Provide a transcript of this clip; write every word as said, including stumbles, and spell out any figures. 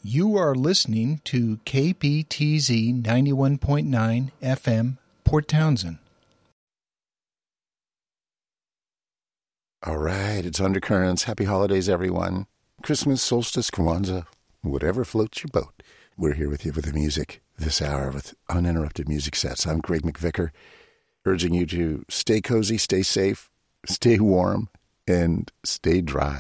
You are listening to K P T Z ninety-one point nine F M, Port Townsend. All right, it's Undercurrents. Happy holidays, everyone. Christmas, solstice, Kwanzaa, whatever floats your boat. We're here with you with the music this hour with uninterrupted music sets. I'm Greg McVicker, urging you to stay cozy, stay safe, stay warm, and stay dry.